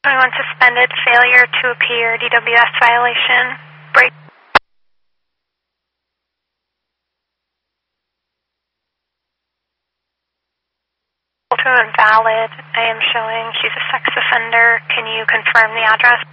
21 suspended, failure to appear, DWS violation, break. To invalid, I am showing she's a sex offender. Can you confirm the address?